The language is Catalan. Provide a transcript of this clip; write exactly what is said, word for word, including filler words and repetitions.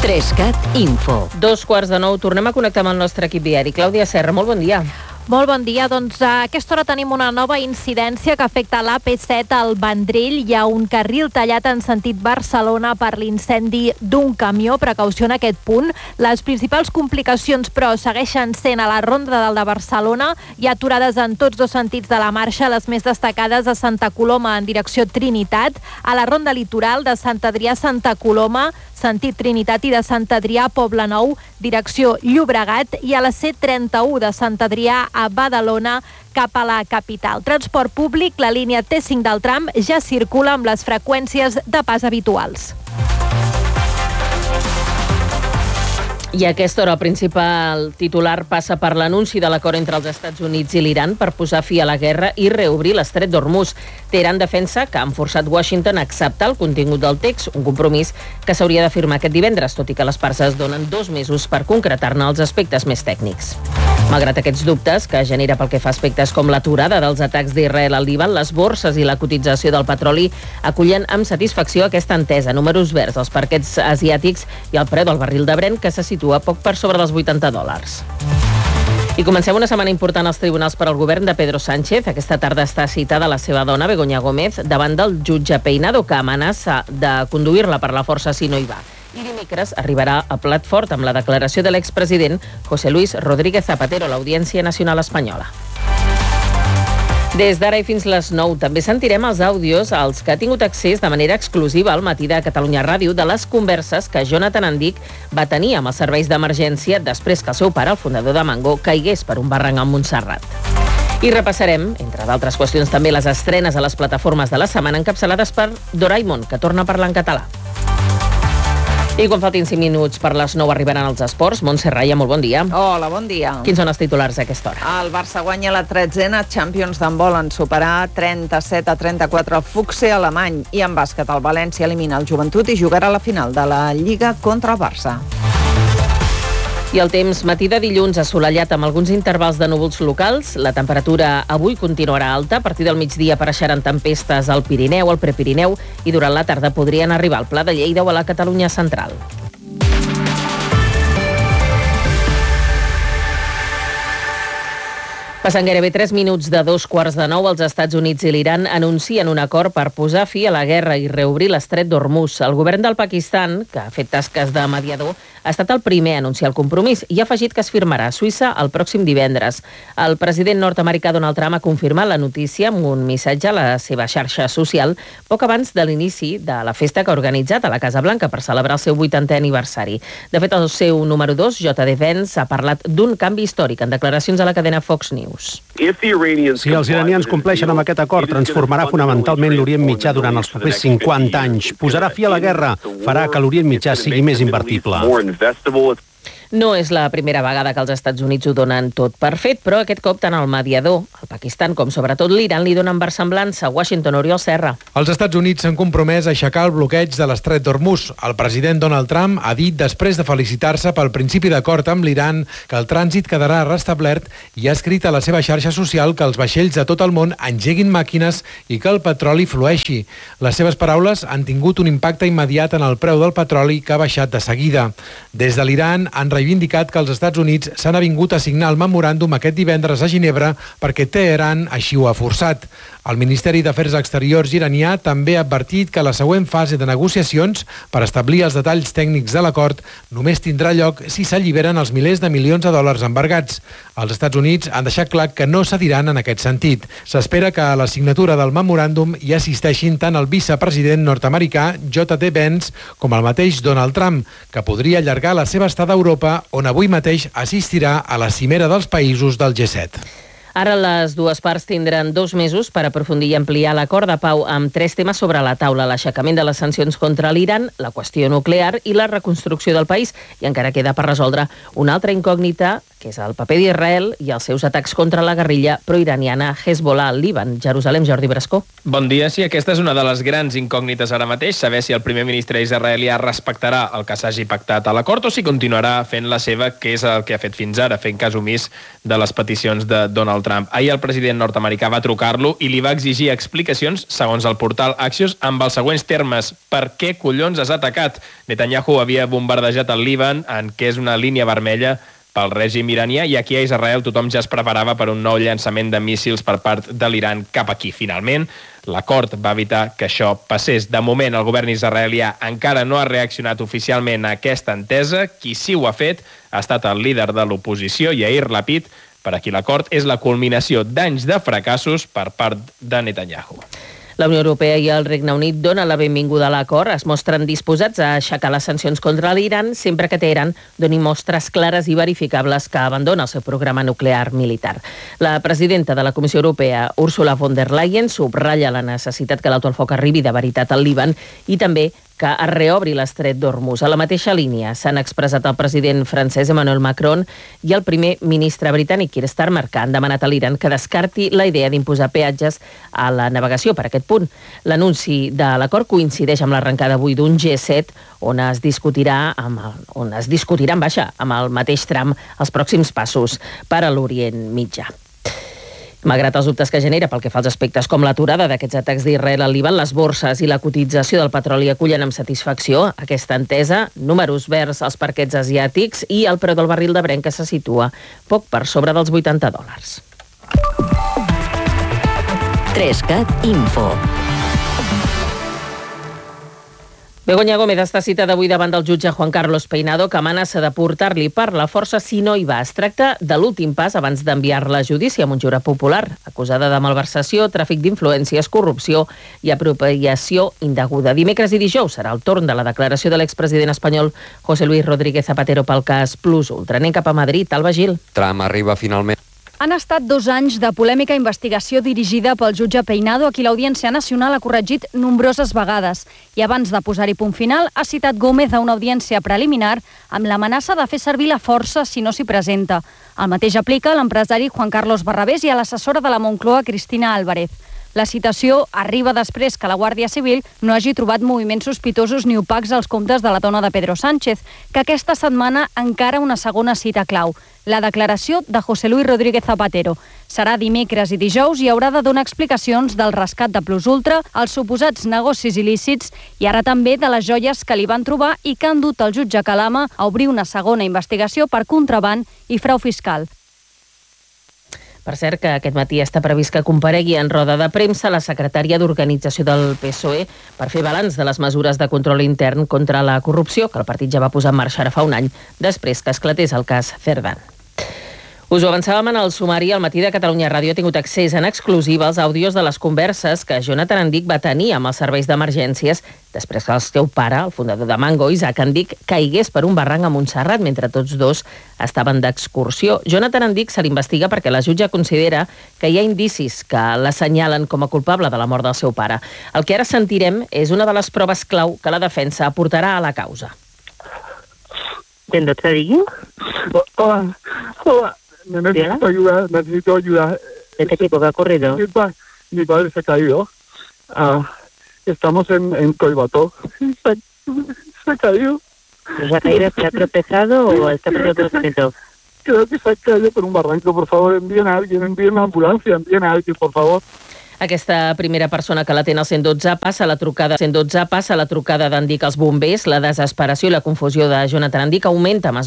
Trescat Info. Dos quarts de nou, tornem a connectar amb el nostre equip viari. Clàudia Serra, molt bon dia. Molt bon dia. Doncs a aquesta hora tenim una nova incidència que afecta l'A P set al Vendrell. Hi ha un carril tallat en sentit Barcelona per l'incendi d'un camió. Precaució en aquest punt. Les principals complicacions, però, segueixen sent a la ronda del de Barcelona. Hi ha aturades en tots dos sentits de la marxa, les més destacades a Santa Coloma en direcció Trinitat, a la ronda litoral de Sant Adrià a Santa Coloma, sentit Trinitat, i de Sant Adrià a Poblenou, direcció Llobregat, i a la C trenta-u de Sant Adrià a Badalona cap a la capital. Transport públic, la línia T cinc del tram ja circula amb les freqüències de pas habituals. I a aquesta hora el principal titular passa per l'anunci de l'acord entre els Estats Units i l'Iran per posar fi a la guerra i reobrir l'estret d'Hormuz. Teheran defensa que han forçat Washington a acceptar el contingut del text, un compromís que s'hauria de firmar aquest divendres, tot i que les parts es donen dos mesos per concretar-ne els aspectes més tècnics. Malgrat aquests dubtes, que genera pel que fa aspectes com l'aturada dels atacs d'Israel al Líban, les borses i la cotització del petroli acullen amb satisfacció aquesta entesa. Números verds als parquets asiàtics i el preu del barril de Brent, que se situa poc per sobre dels vuitanta dòlars. I comencem una setmana important als tribunals per al govern de Pedro Sánchez. Aquesta tarda està citada la seva dona, Begoña Gómez, davant del jutge Peinado, que amenaça de conduir-la per la força si no hi va. I dimecres arribarà a plat fort amb la declaració de l'expresident José Luis Rodríguez Zapatero a l'Audiència Nacional Espanyola. Des d'ara i fins les nou també sentirem els àudios als que ha tingut accés de manera exclusiva al matí de Catalunya Ràdio de les converses que Jonathan Andic va tenir amb els serveis d'emergència després que el seu pare, el fundador de Mango, caigués per un barranc a Montserrat. I repassarem, entre d'altres qüestions, també les estrenes a les plataformes de la setmana encapçalades per Doraemon, que torna a parlar en català. I quan faltin cinc minuts per les nou arribaran els esports. Montse Raya, molt bon dia. Hola, bon dia. Quins són els titulars a aquesta hora? El Barça guanya la tretzena Champions d'handbol en superar trenta-set a trenta-quatre el Fuxe alemany, i en bàsquet el València elimina el Joventut i jugarà la final de la Lliga contra el Barça. I el temps, matí de dilluns assolellat amb alguns intervals de núvols locals. La temperatura avui continuarà alta. A partir del migdia apareixeran tempestes al Pirineu, al Prepirineu, i durant la tarda podrien arribar al Pla de Lleida o a la Catalunya central. Passen gairebé tres minuts de dos quarts de nou. Els Estats Units i l'Iran anuncien un acord per posar fi a la guerra i reobrir l'estret d'Hormuz. El govern del Pakistan, que ha fet tasques de mediador, ha estat el primer a anunciar el compromís i ha afegit que es firmarà a Suïssa el pròxim divendres. El president nord-americà Donald Trump ha confirmat la notícia amb un missatge a la seva xarxa social poc abans de l'inici de la festa que ha organitzat a la Casa Blanca per celebrar el seu vuitantè aniversari. De fet, el seu número dos, J D Vance, ha parlat d'un canvi històric en declaracions a la cadena Fox News. Si els iranians compleixen amb aquest acord, transformarà fonamentalment l'Orient Mitjà durant els propers cinquanta anys. Posarà fi a la guerra, farà que l'Orient Mitjà sigui més invertible. No és la primera vegada que els Estats Units ho donen tot per fet, però aquest cop tant el mediador, el Pakistan, com sobretot l'Iran, li donen versemblança. Washington, Oriol Serra. Els Estats Units s'han compromès a aixecar el bloqueig de l'estret d'Hormuz. El president Donald Trump ha dit, després de felicitar-se pel principi d'acord amb l'Iran, que el trànsit quedarà restablert, i ha escrit a la seva xarxa social que els vaixells de tot el món engeguin màquines i que el petroli flueixi. Les seves paraules han tingut un impacte immediat en el preu del petroli, que ha baixat de seguida. Des de l'Iran han reivindicat que els Estats Units s'han avingut a signar el memoràndum aquest divendres a Ginebra perquè Teheran així ho ha forçat. El Ministeri d'Afers Exteriors iranià també ha advertit que la següent fase de negociacions per establir els detalls tècnics de l'acord només tindrà lloc si s'alliberen els milers de milions de dòlars embargats. Els Estats Units han deixat clar que no cediran en aquest sentit. S'espera que a la signatura del memoràndum hi assisteixin tant el vicepresident nord-americà J D Vance com el mateix Donald Trump, que podria allargar la seva estada a Europa, on avui mateix assistirà a la cimera dels països del G set. Ara les dues parts tindran dos mesos per aprofundir i ampliar l'acord de pau amb tres temes sobre la taula: l'aixecament de les sancions contra l'Iran, la qüestió nuclear i la reconstrucció del país. I encara queda per resoldre una altra incògnita, que és el paper d'Israel i els seus atacs contra la guerrilla proiraniana Hezbollah al Líban. Jerusalem, Jordi Brascó. Bon dia. Sí, aquesta és una de les grans incògnites ara mateix, saber si el primer ministre israelià respectarà el que s'hagi pactat a l'acord o si continuarà fent la seva, que és el que ha fet fins ara, fent cas omís de les peticions de Donald Trump. Ahir el president nord-americà va trucar-lo i li va exigir explicacions, segons el portal Axios, amb els següents termes. Per què collons has atacat? Netanyahu havia bombardejat el Líban, en què és una línia vermella pel règim iranià, i aquí a Israel tothom ja es preparava per un nou llançament de míssils per part de l'Iran cap aquí. Finalment, l'acord va evitar que això passés. De moment, el govern israelià encara no ha reaccionat oficialment a aquesta entesa. Qui sí ho ha fet ha estat el líder de l'oposició, Yair Lapid, per a qui l'acord és la culminació d'anys de fracassos per part de Netanyahu. La Unió Europea i el Regne Unit donen la benvinguda a l'acord. Es mostren disposats a aixecar les sancions contra l'Iran sempre que Teheran doni mostres clares i verificables que abandona el seu programa nuclear militar. La presidenta de la Comissió Europea, Ursula von der Leyen, subratlla la necessitat que l'alto el foc arribi de veritat al Líban i també que es reobri l'estret d'Hormuz. A la mateixa línia s'han expressat el president francès Emmanuel Macron i el primer ministre britànic Keir Starmer, que han demanat a l'Iran que descarti la idea d'imposar peatges a la navegació per aquest punt. L'anunci de l'acord coincideix amb l'arrencada avui d'un G set on es discutirà amb el, on es discutirà en baixa amb el mateix tram els pròxims passos per a l'Orient Mitjà. Malgrat els dubtes que genera pel que fa als aspectes com l'aturada d'aquests atacs d'Israel al Líban, les borses i la cotització del petroli acullen amb satisfacció aquesta entesa, números verds als parquets asiàtics i el preu del barril de Brent, que se situa poc per sobre dels vuitanta dòlars. Trescat Info. Begoña Gómez està citada avui davant del jutge Juan Carlos Peinado, que amenaça de portar-li per la força si no hi va. Es tracta de l'últim pas abans d'enviar-la a judici amb un jurat popular, acusada de malversació, tràfic d'influències, corrupció i apropiació indeguda. Dimecres i dijous serà el torn de la declaració de l'expresident espanyol José Luis Rodríguez Zapatero pel cas Plus Ultra. Anem cap a Madrid, Alba Gil. Trump arriba finalment. Han estat dos anys de polèmica investigació dirigida pel jutge Peinado, a qui l'Audiència Nacional ha corregit nombroses vegades. I abans de posar-hi punt final, ha citat Gómez a una audiència preliminar amb l'amenaça de fer servir la força si no s'hi presenta. El mateix aplica a l'empresari Juan Carlos Barrabés i a l'assessora de la Moncloa, Cristina Álvarez. La citació arriba després que la Guàrdia Civil no hagi trobat moviments sospitosos ni opacs als comptes de la dona de Pedro Sánchez, que aquesta setmana encara una segona cita clau, la declaració de José Luis Rodríguez Zapatero. Serà dimecres i dijous i haurà de donar explicacions del rescat de Plus Ultra, els suposats negocis il·lícits i ara també de les joies que li van trobar i que han dut el jutge Calama a obrir una segona investigació per contraban i frau fiscal. Per cert, que aquest matí està previst que comparegui en roda de premsa la secretària d'Organització del P S O E per fer balanç de les mesures de control intern contra la corrupció que el partit ja va posar en marxa ara fa un any, després que esclatés el cas Cerdán. Us ho avançàvem en el sumari. Al matí de Catalunya Ràdio ha tingut accés en exclusiva als àudios de les converses que Jonathan Andic va tenir amb els serveis d'emergències després que el seu pare, el fundador de Mango, Isaac Andic, caigués per un barranc a Montserrat mentre tots dos estaven d'excursió. Jonathan Andic se l'investiga perquè la jutge considera que hi ha indicis que l'assenyalen com a culpable de la mort del seu pare. El que ara sentirem és una de les proves clau que la defensa aportarà a la causa. ¿En otro día? Hola, hola. Necesito ayuda, necesito ayuda. ¿De qué tipo que ha ocurrido? Mi, pa, mi padre se ha caído. Uh, estamos en, en Collbató. Se, se ha caído. ¿Se ha caído? ¿Se ha tropezado o está perdiendo tratamiento? Creo que se ha caído por un barranco. Por favor, envíen a alguien, envíen una ambulancia, envíen a alguien, por favor. Aquesta primera persona que l'atén al cent dotze passa la trucada cent dotze passa la trucada d'Andic als bombers. La desesperació i la confusió de Jonathan Andic augmenta